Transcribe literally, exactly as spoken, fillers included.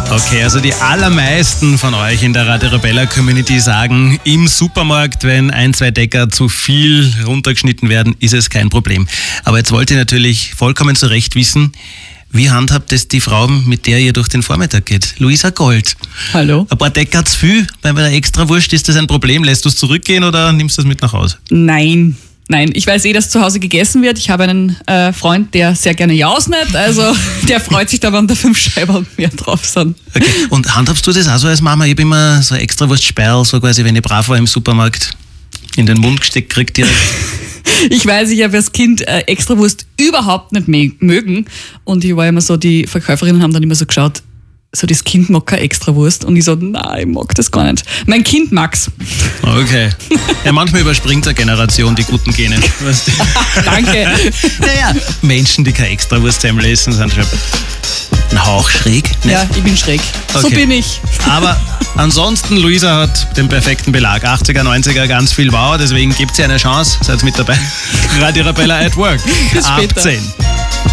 Okay, also die allermeisten von euch in der Radio Arabella Community sagen, im Supermarkt, wenn ein, zwei Decker zu viel runtergeschnitten werden, ist es kein Problem. Aber jetzt wollt ihr natürlich vollkommen zu Recht wissen, wie handhabt es die Frau, mit der ihr durch den Vormittag geht? Luisa Gold. Hallo. Ein paar Decker zu viel, bei der Extrawurst ist das ein Problem. Lässt du es zurückgehen oder nimmst du es mit nach Hause? Nein. Nein, ich weiß eh, dass zu Hause gegessen wird. Ich habe einen äh, Freund, der sehr gerne jausnet, also der freut sich da, wenn da fünf Scheiben mehr drauf sind. Okay. Und handhabst du das auch so als Mama? Ich habe immer so Extrawurstsperl, so quasi, wenn ich brav war im Supermarkt, in den Mund gesteckt kriegt direkt. Ich weiß, ich habe als Kind äh, Extrawurst überhaupt nicht me- mögen und ich war immer so, die Verkäuferinnen haben dann immer so geschaut, so das Kind mag keine Extrawurst und ich so, nein, ich mag das gar nicht. Mein Kind mag's. Okay. Ja, manchmal überspringt eine Generation die guten Gene. Weißt du? Danke. Naja, Menschen, die keine Extrawurst zusammen essen, sind schon ein Hauch schräg. Nicht? Ja, ich bin schräg. So Okay. bin ich. Aber ansonsten, Luisa hat den perfekten Belag. achtziger, neunziger, ganz viel Wow, deswegen gibt es ihr eine Chance. Seid mit dabei. Radio Arabella at Work. Bis Ab später. zehn.